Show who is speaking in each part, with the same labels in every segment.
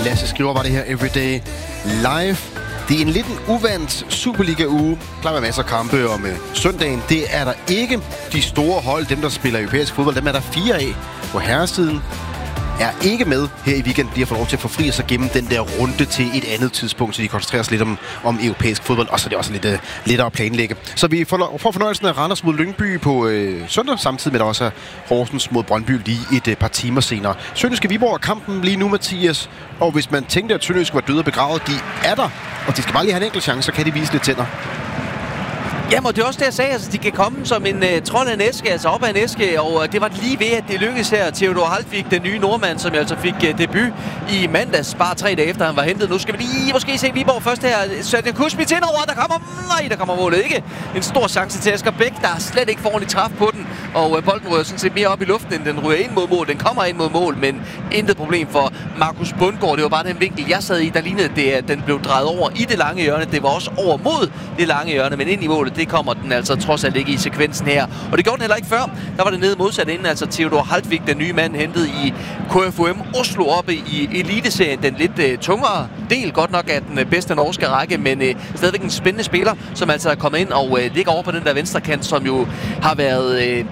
Speaker 1: Lasse Skriver var det her Everyday Live. Det er en lidt uvant Superliga-uge. Der plejer masser af kampe om søndagen. Det er der ikke. De store hold, dem der spiller europæisk fodbold, dem er der 4 af på herresiden. Er ikke med her i weekenden. De har fået lov til at få fri og så gemme den der runde til et andet tidspunkt, så de koncentrerer sig lidt om europæisk fodbold, og så er det også lidt lettere at planlægge. Så vi får fornøjelsen af Randers mod Lyngby på søndag, samtidig med der også er Horsens mod Brøndby lige et par timer senere. Sønderjyske Viborg er kampen lige nu, Mathias, og hvis man tænkte, at Sønderjyske var døde og begravet, de er der, og de skal bare lige have en enkelt chance, så kan de vise lidt tænder.
Speaker 2: Jamen, det er også det, jeg sagde. Altså, de kan komme som en trold af en æske, altså op af en æske, og det var lige ved, at det lykkedes her. Theodor Haltvik, den nye nordmand, som altså fik debut i mandags, bare 3 dage efter han var hentet. Nu skal vi lige måske se Viborg først her. Søren Kusmit indover, der kommer målet ikke. En stor chance til Asger Bæk, der slet ikke får ordentligt træf på den, og bolden ryger sådan set mere op i luften, end den ryger ind mod mål. Den kommer ind mod mål, men intet problem for Markus Bundgaard. Det var bare den vinkel, jeg sad i, der lignede det, at den blev drejet over i det lange hjørne. Det var også over mod det lange hjørne, men ind i målet, det kommer den altså trods alt ikke i sekvensen her. Og det gjorde den heller ikke før. Der var det nede modsat inden, altså Theodor Haltvik, den nye mand, hentet i KFUM Oslo oppe i Eliteserien. Den lidt tungere del, godt nok af den bedste norske række, men stadigvæk en spændende spiller, som altså er kommet ind og ligger over på den der venstre kant, som jo har været...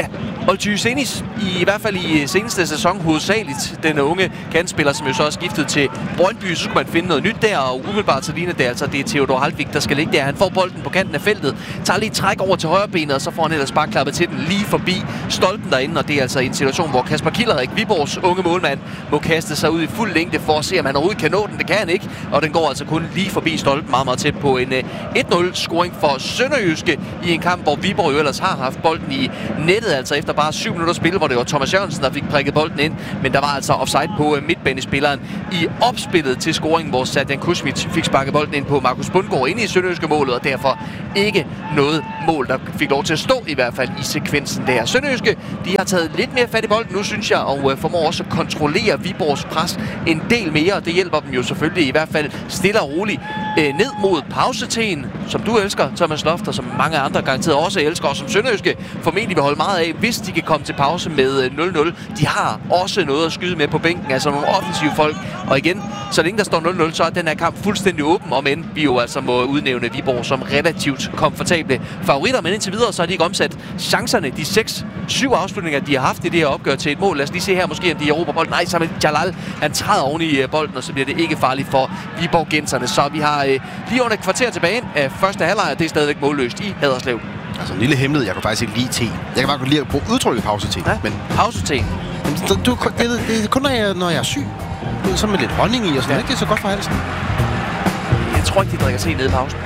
Speaker 2: Olty Senis, i hvert fald i seneste sæson hovedsageligt, den unge kantspiller, som jo så er skiftet til Brøndby, så skulle man finde noget nyt der, og umiddelbart så ligner det altså, det er Theodor Haltvik, der skal ligge der. Han får bolden på kanten af feltet, tager lige træk over til højrebenet, og så får han ellers bare klappet til den lige forbi stolpen derinde, og det er altså en situation, hvor Kasper Kilderik, Viborgs unge målmand, må kaste sig ud i fuld længde for at se, om han overhovedet kan nå den. Det kan han ikke, og den går altså kun lige forbi stolpen, meget, meget tæt på en 1-0-scoring for Sønderjyske i en kamp, hvor Viborg jo ellers har haft bolden i nettet, altså efter bare 7 minutter spil, hvor det var Thomas Jørgensen, der fik prikket bolden ind, men der var altså offside på midtbanespilleren i opspillet til scoringen, hvor Serdan Kusmit fik sparket bolden ind på Markus Bundgaard inde i Sønderjyske målet, og derfor ikke noget mål, der fik lov til at stå i hvert fald i sekvensen der. Sønderjyske, de har taget lidt mere fat i bolden nu, synes jeg, og formår også at kontrollere Viborgs pres en del mere, og det hjælper dem jo selvfølgelig i hvert fald stille og roligt ned mod pauseteen, som du elsker, Thomas Loft, og som mange andre garanteret også elsker, og som Sønderjyske formentlig vil holde meget af, hvis de kan komme til pause med 0-0. De har også noget at skyde med på bænken, altså nogle offensive folk. Og igen, så længe der står 0-0, så er den her kamp fuldstændig åben, om end vi jo altså må udnævne Viborg som relativt komfortable favoritter. Men indtil videre, så har de ikke omsat chancerne, de 6-7 afslutninger, de har haft i det her opgør til et mål. Lad os lige se her måske, om de erobrer bolden. Nej, så er Jalal, han træder oven i bolden, og så bliver det ikke farligt for Viborg-genserne. Så vi har lige under et kvarter tilbage af første halvleg, og det er stadigvæk målløst i Haderslev.
Speaker 1: Altså en lille hemmelighed, jeg kan faktisk ikke lide te. Jeg kan bare godt lide at bruge udtrykket pausete.
Speaker 2: Ja, men pausete.
Speaker 1: Det er kun, når jeg er syg. Så med lidt honning i og sådan. Ja. Det er så godt for halsen.
Speaker 2: Jeg tror ikke, de drikker te nede i pausen.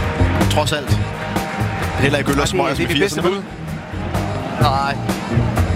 Speaker 1: Trods alt. Heller ikke øl og smøger som i 80'erne.
Speaker 2: Nej.